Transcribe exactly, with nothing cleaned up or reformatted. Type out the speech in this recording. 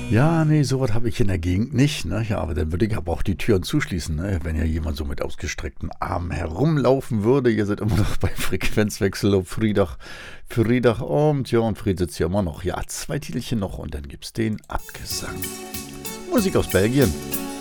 Ja, nee, sowas habe ich in der Gegend nicht. Ne? Ja, aber dann würde ich aber auch die Türen zuschließen, ne? Wenn ja jemand so mit ausgestreckten Armen herumlaufen würde. Ihr seid immer noch bei Frequenzwechsel auf Friedach, Friedachabend. Ja, und Fried sitzt ja immer noch. Ja, zwei Titelchen noch und dann gibt's den Abgesang. Musik aus Belgien.